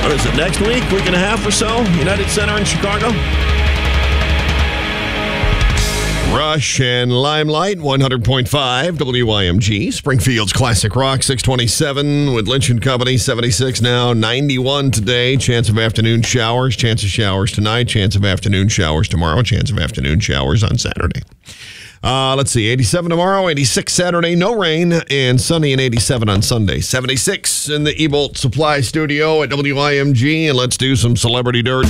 What is it, next week and a half or so? United Center in Chicago? Rush and Limelight, 100.5 WYMG. Springfield's Classic Rock, 627 with Lynch & Company, 76 now, 91 today. Chance of afternoon showers, chance of showers tonight, chance of afternoon showers tomorrow, chance of afternoon showers on Saturday. Let's see, 87 tomorrow, 86 Saturday, no rain, and sunny and 87 on Sunday. 76 in the Ebolt Supply Studio at WYMG, and let's do some Celebrity Dirt.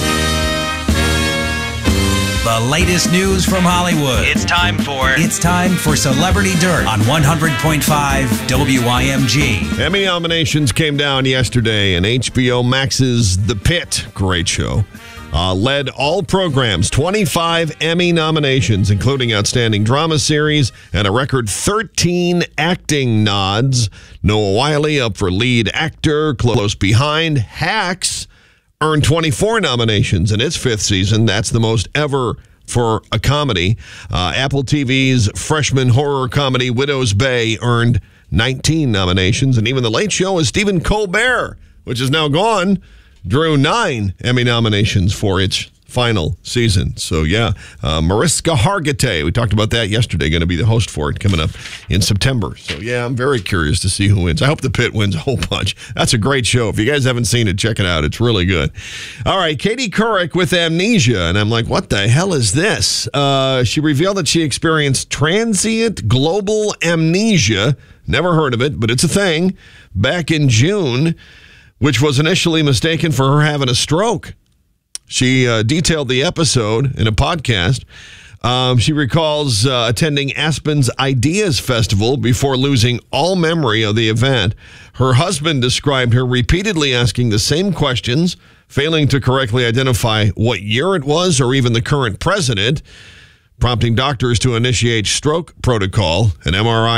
The latest news from Hollywood. It's time for Celebrity Dirt on 100.5 WYMG. Emmy nominations came down yesterday, and HBO Max's The Pitt, great show, led all programs, 25 Emmy nominations, including Outstanding Drama Series and a record 13 acting nods. Noah Wyle up for lead actor. Close behind, Hacks earned 24 nominations in its fifth season. That's the most ever for a comedy. Apple TV's freshman horror comedy Widow's Bay earned 19 nominations. And even The Late Show with Stephen Colbert, which is now gone, drew 9 Emmy nominations for its final season. So, yeah, Mariska Hargitay, we talked about that yesterday, going to be the host for it coming up in September. So, yeah, I'm very curious to see who wins. I hope The Pitt wins a whole bunch. That's a great show. If you guys haven't seen it, check it out. It's really good. All right, Katie Couric with amnesia. And I'm like, what the hell is this? She revealed that she experienced transient global amnesia. Never heard of it, but it's a thing. Back in June, which was initially mistaken for her having a stroke. She detailed the episode in a podcast. She recalls attending Aspen's Ideas Festival before losing all memory of the event. Her husband described her repeatedly asking the same questions, failing to correctly identify what year it was or even the current president, prompting doctors to initiate stroke protocol. An MRI